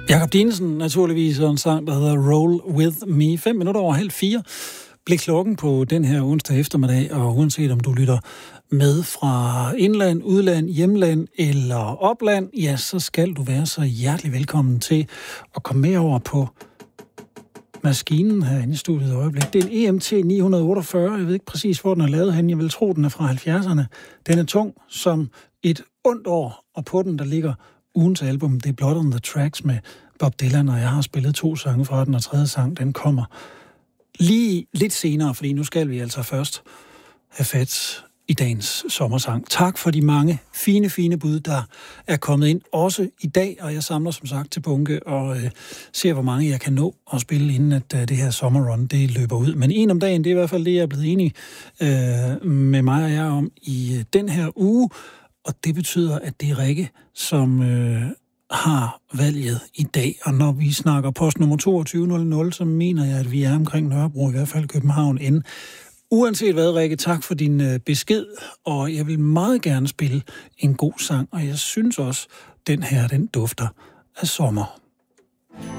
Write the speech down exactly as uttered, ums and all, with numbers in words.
Jakob Dinesen, naturligvis, og en sang, der hedder Roll With Me. Fem minutter over halv fire blev klokken på den her onsdag eftermiddag, og uanset om du lytter med fra indland, udland, hjemland eller opland, ja, så skal du være så hjertelig velkommen til at komme med over på maskinen herinde i studiet i øjeblik. Det er en E M T ni otteogfyrre. Jeg ved ikke præcis, hvor den er lavet hen. Jeg vil tro, den er fra halvfjerdserne. Den er tung som et ondt år, og på den, der ligger ugens album. Det er Blood on the Tracks med Bob Dylan, og jeg har spillet to sange fra den, og tredje sang, den kommer lige lidt senere, fordi nu skal vi altså først have fat i dagens sommersang. Tak for de mange fine, fine bud, der er kommet ind, også i dag, og jeg samler som sagt til bunke og øh, ser, hvor mange jeg kan nå at spille, inden at øh, det her sommerrun, det løber ud. Men en om dagen, det er i hvert fald det, jeg er blevet enig øh, med mig og jer om i øh, den her uge, og det betyder, at det er Rikke, som øh, har valget i dag. Og når vi snakker post nummer toogtyve nul nul, så mener jeg, at vi er omkring Nørrebro, i hvert fald København end. Uanset hvad, Rikke, tak for din øh, besked, og jeg vil meget gerne spille en god sang, og jeg synes også, den her, den dufter af sommer.